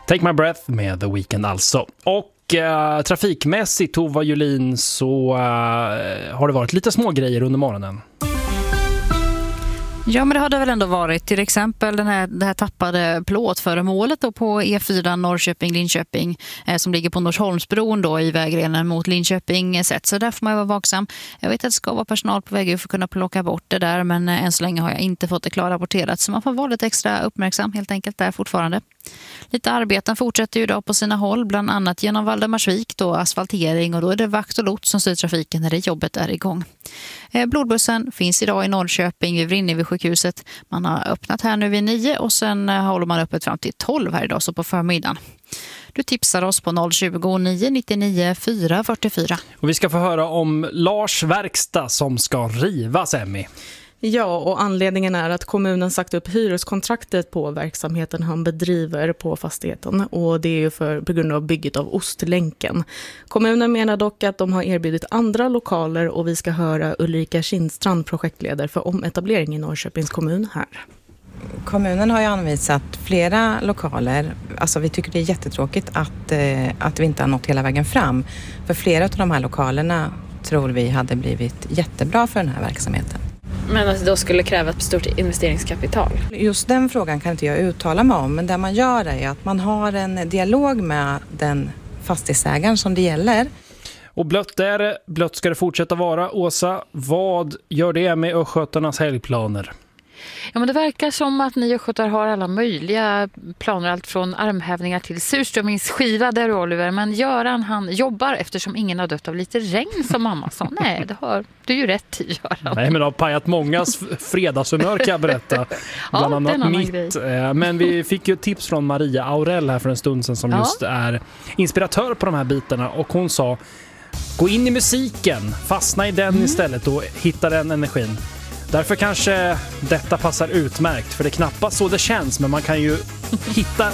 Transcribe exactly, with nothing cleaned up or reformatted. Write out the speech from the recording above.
Take My Breath med The Weeknd alltså. Och uh, trafikmässigt, Tova Julin, så uh, har det varit lite små grejer under morgonen. Ja, men det har det väl ändå varit. Till exempel den här, det här tappade plåtföremålet då på E fyra Norrköping-Linköping eh, som ligger på Norsholmsbron då i vägrenen mot Linköping sett. Så där får man vara vaksam. Jag vet att det ska vara personal på väg ut för att kunna plocka bort det där, men eh, än så länge har jag inte fått det klarrapporterat. Så man får vara lite extra uppmärksam helt enkelt där fortfarande. Lite arbeten fortsätter ju idag på sina håll, bland annat genom Valdemarsvik då, asfaltering, och då är det vakt och lots som styr trafiken när det jobbet är igång. Eh, blodbussen finns idag i Norrköping vid Vrinnevi sjukhuset. Man har öppnat här nu vid nio och sen eh, håller man öppet fram till tolv här idag, så på förmiddagen. Du tipsar oss på noll tjugo nio nittionio fyra fyrtiofyra. Och vi ska få höra om Lars verkstad som ska rivas, Emmy. Ja, och anledningen är att kommunen sagt upp hyreskontraktet på verksamheten han bedriver på fastigheten, och det är ju för, på grund av bygget av Ostlänken. Kommunen menar dock att de har erbjudit andra lokaler, och vi ska höra Ulrika Kindstrand, projektledare för ometablering i Norrköpings kommun här. Kommunen har ju anvisat flera lokaler. Alltså vi tycker det är jättetråkigt att, eh, att vi inte har nått hela vägen fram. För flera av de här lokalerna tror vi hade blivit jättebra för den här verksamheten. Men att det då skulle kräva ett stort investeringskapital? Just den frågan kan inte jag uttala mig om. Men det man gör är att man har en dialog med den fastighetsägaren som det gäller. Och blött är det, blött ska det fortsätta vara. Åsa, vad gör det med östgötarnas helgplaner? Ja, men det verkar som att ni östgötar har alla möjliga planer, allt från armhävningar till surströmmingsskiva där, Oliver. Men Göran, han jobbar eftersom ingen har dött av lite regn, som mamma sa. Nej, det har du ju rätt i, Göran. Nej, men det har pajat mångas fredagshumör, kan jag berätta. Bland ja, annat mitt. Grej. Men vi fick ju tips från Maria Aurell här för en stund sedan, som ja. just är inspiratör på de här bitarna. Och hon sa, gå in i musiken, fastna i den mm. istället och hitta den energin. Därför kanske detta passar utmärkt, för det är knappast så det känns, men man kan ju hitta